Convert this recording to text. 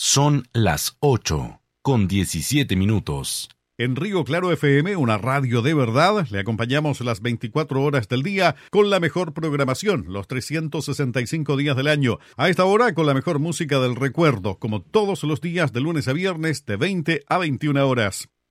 Son las 8:17. En Río Claro FM, una radio de verdad, le acompañamos las 24 horas del día con la mejor programación, los 365 días del año. A esta hora, con la mejor música del recuerdo, como todos los días de lunes a viernes de 20 a 21 horas.